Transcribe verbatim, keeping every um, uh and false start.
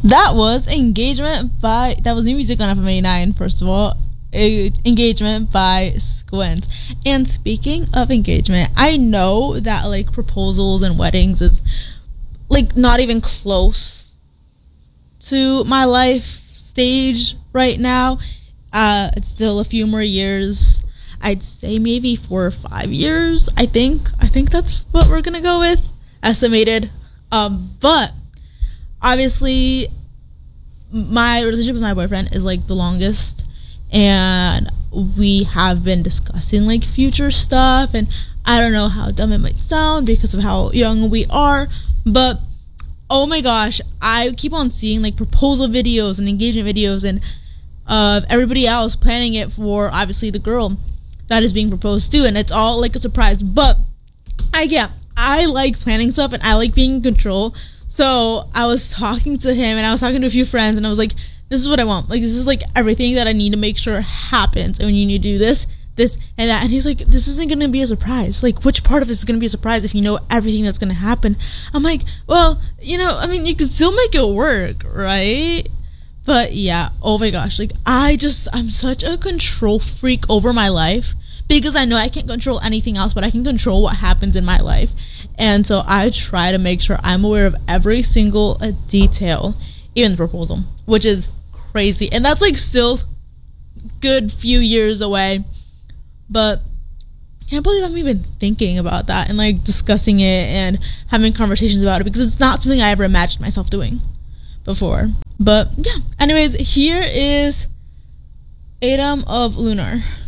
That was Engagement by, that was new music on F M eighty-nine, first of all. A, engagement by Squint. And speaking of engagement, I know that like proposals and weddings is like not even close to my life stage right now. Uh, it's still a few more years. I'd say maybe four or five years. I think. I think that's what we're gonna go with, estimated. Um, but obviously, my relationship with my boyfriend is like the longest, and we have been discussing like future stuff. And I don't know how dumb it might sound because of how young we are, but oh my gosh, I keep on seeing like proposal videos and engagement videos and of uh, everybody else planning it for obviously the girl that is being proposed to, and it's all like a surprise. But I yeah I like planning stuff and I like being in control. So I was talking to him and I was talking to a few friends and I was like, this is what I want, like this is like everything that I need to make sure happens, and when you need to do this this and that. And he's like, this isn't gonna be a surprise, like which part of this is gonna be a surprise if you know everything that's gonna happen? I'm like, well, you know, I mean, you can still make it work, right? But yeah, oh my gosh, like I just, I'm such a control freak over my life because I know I can't control anything else, but I can control what happens in my life. And so I try to make sure I'm aware of every single uh, detail, even the proposal, which is crazy. And that's like still good few years away, but I can't believe I'm even thinking about that and like discussing it and having conversations about it because it's not something I ever imagined myself doing before. But yeah, anyways, here is Atom of Lunar.